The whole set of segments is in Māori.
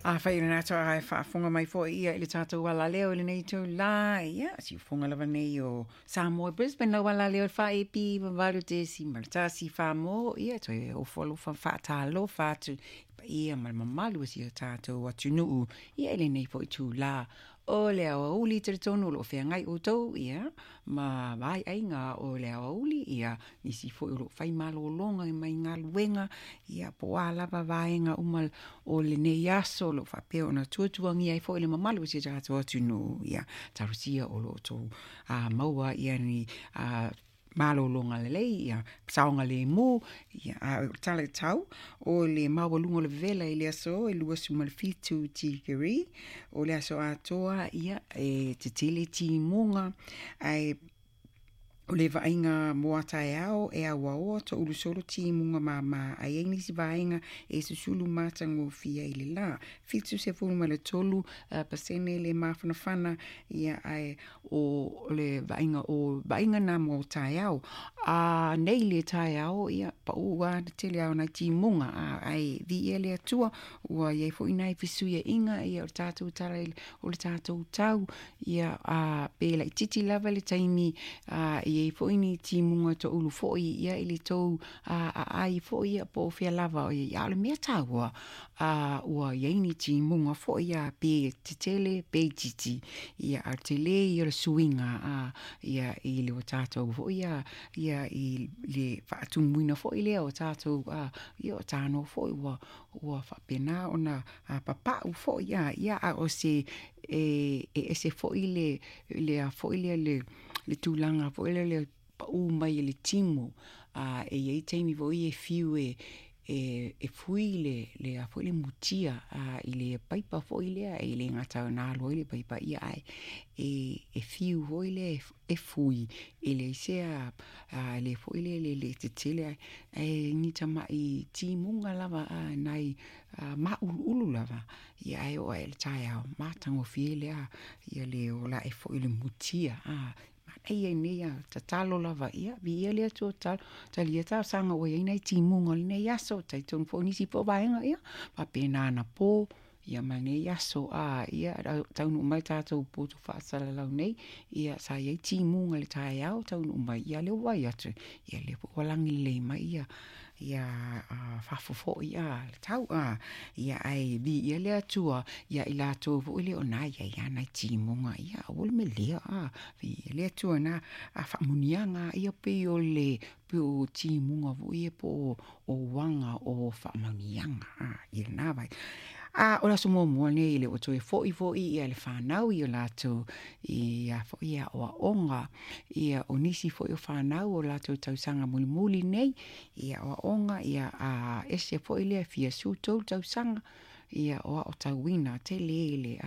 whai na toa ai whaafonga mai fo ia i le tātou wala leo i le nei tau la ia si fonga lava nei o Samoa Brisbane na wala leo whae pi wawaru te si maratasi whamo ia toi o folo whaatalo whaatu ia mamalu si o tātou atu nuu ia i le nei fo i tū la o le awa uli te tonu lo whea ngai o tau ia ma vai ainga o le awa uli ia nisi fo i lo whai malo longa i mai ngā luenga ia po a lava vaenga umal o le nei aso lo whapeo na tuatuangi ai fo i le mamalu si tātou atu nuu ia tarusia o lo tau maua ia ni malo longa le lei ia saonga le mu ia tale tau o le maua lungo le vela i le aso e lua sumalfitu tigeri o le aso atoa ia e te tele ti munga ai o le vainga moata e ao e awa o to ulu solo ti munga mama ai ni si vainga e susulu mata ngofia i le la fitu se fulu ma le tolu pasene le mafana ia ai o le vainga na moata e ao nei le tai ao ia pa ua tele ao na ti munga ai vi ele atua ua ia fo inai fisu ia inga ia o tātou tara o le tātou tau ia pela i titi lava le taimi e fo ini ti munga to ulu fo ia ili to ai fo ia po fia lava ia le mea taua ua ia ini ti munga fo ia pe titele pe titi ia artele ia suinga ia i le o tātou fo ia i le whaatumuina fo i lea o tātou ia o tāno fo ua whapena ona papau fo ia o se se fo i le tūlanga fo ile le pau mai le timo e ia taimi vo i fiu e fui le a fo le mutia i le paipa fo ile e le ngata na lo ile paipa ia ai e fiu vo ile e fui ile se le fo ile le tele e ni tama i timunga lava nai ma ulu lava ia ai o ele taia ma tango fiele ia le ola e fo ile mutia ai nei tatalo lava ia vi ele to talia ta sanga o ia nei timunga nei aso tai ton fo ni si po vaenga ia pa pena na po ia mane aso ia tau no mai tatou po to fa sala la nei ia sa ia timunga le tai au tau no mai ia le wai atu ia le po langi le mai ia fafofo ia tau ia ai vi ia le atua ia ila to vo ile ona ia na timunga ia ol me le vi le atua na fa munianga ia pe o le pe o timunga vo ia po o wanga o fa munianga ia na vai o la sumo mo nei le o toi fo ia le whanau i o lato ia fo ia o onga ia o nisi fo i o whanau o lato tausanga muli nei ia o onga ia ese fo i le fia su tausanga ia o tauina te lele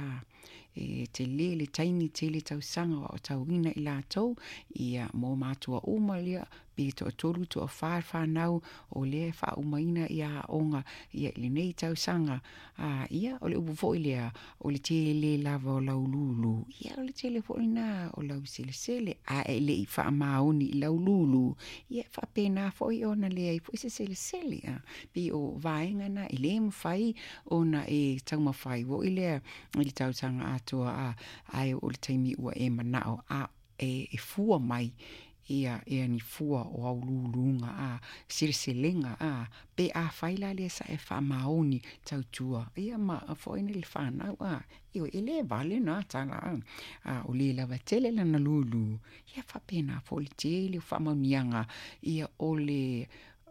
te lele taimi te le tausanga o tauina i lato ia mo matua umalia to tolu to fa nau o le fa umaina ia onga ia le nei tausanga ia o le upo ile o le tele lava o laululu ia o le tele fo ina o lau sele le fa mauni laululu ia fa pena fo ona le fo sele bi o vaenga na ile mfai ona e tauma fai wo ile tausanga atua ai o le taimi ua e manao e fua mai ia ni fua o aululunga sirselenga pe faila le sa e fa maoni tautua ia ma fo ina le fana io ele vale na tala o le lava tele na lulu ia fa pena fo le tele fa maunianga ia o le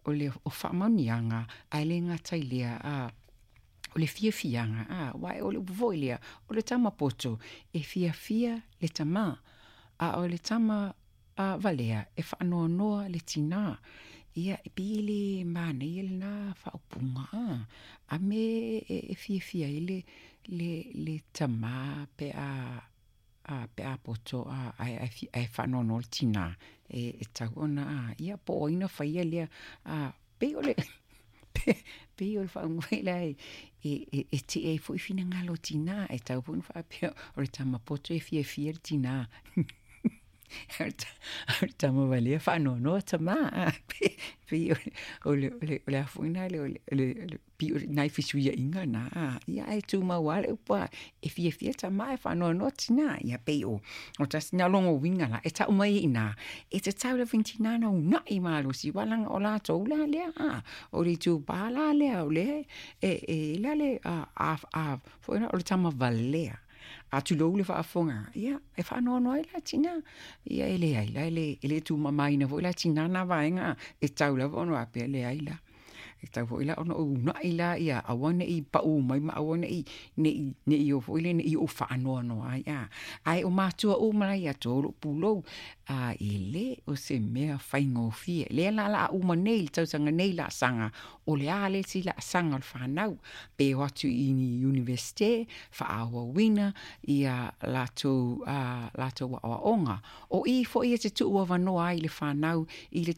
fa maunianga ai le ngatailea o le fianga wai o le voilia o le tama poto e fia le tama o le tama valea e whaanoa le tina ia e pili mane ele na whaupunga a me e fia ele le tama pe a poto ai whaanoa le tina e tauona ia po ina whaia lea pe ole pe o whaunguela e te e fo i fina ngalo tina e tau pun whapea o le tama poto e fia le tina Tama wale whanono tama. Pi o le afuina le pi nai fisuia inga na. Ia e tu mawale upa e fia tama e whanono tina. Ia pe o tasina longo winga la. E ta umai ina. E te tau le vintinana una i malo si walanga o la toula lea. O le tu bala lea o le. E la le fuina o le tama valea. A tu lo le whaafonga. Ia, e whanono e la tina. Ia ele aila, ele tu mamaina vo la tina na vaenga. E tau la vono ape ele aila. E tau vo ila ono una ila ia awane i pau mai ma awane i ne i o vo ile ne i o whaanono ai a. Ai o mātua o mai a tōro pulo a ele o se mea whaingo fie. Le la uma nei tau sanga nei la sanga o le ale si la sanga o whanau. Pe watu i ni universite whaawa wina ia lato wa onga. O i fo ia te tu ua wanoa i le whanau i le